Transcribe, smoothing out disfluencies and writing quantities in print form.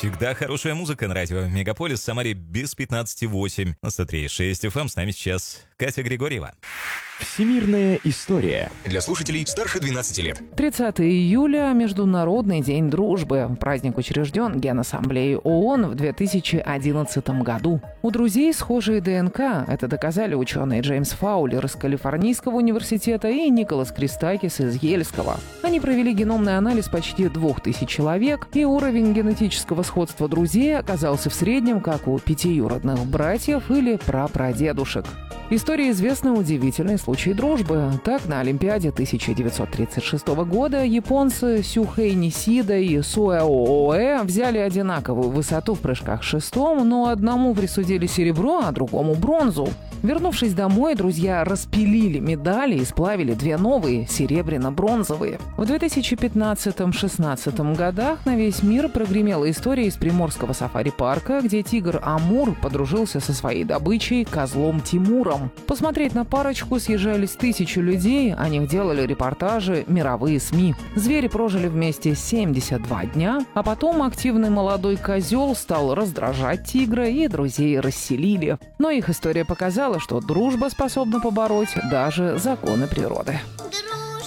всегда хорошая музыка на радио Мегаполис в Самаре без 15,8. На 103,6 FM с нами сейчас Катя Григорьева. Всемирная история. Для слушателей старше 12 лет. 30 июля – Международный день дружбы. Праздник учрежден Генассамблеей ООН в 2011 году. У друзей схожие ДНК. Это доказали ученые Джеймс Фаулер из Калифорнийского университета и Николас Кристакис из Ельского. Они провели геномный анализ почти 2000 человек, и уровень генетического сходства друзей оказался в среднем как у пятиюродных братьев или прапрадедушек. История известна удивительные случаи дружбы. Так, на Олимпиаде 1936 года японцы Сюхэй Нисида и Суэо Оэ взяли одинаковую высоту в прыжках с шестом, но одному присудили серебро, а другому бронзу. Вернувшись домой, друзья распилили медали и сплавили две новые, серебряно-бронзовые. В 2015-16 годах на весь мир прогремела история из приморского сафари-парка, где тигр Амур подружился со своей добычей, козлом Тимуром. Посмотреть на парочку съезжались тысячи людей, о них делали репортажи мировые СМИ. Звери прожили вместе 72 дня, а потом активный молодой козел стал раздражать тигра, и друзей расселили. Но их история показала, что дружба способна побороть даже законы природы.